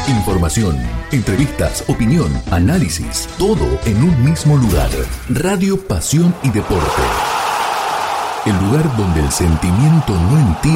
Información, entrevistas, opinión, análisis, todo en un mismo lugar. Radio Pasión y Deporte. El lugar donde el sentimiento no entiende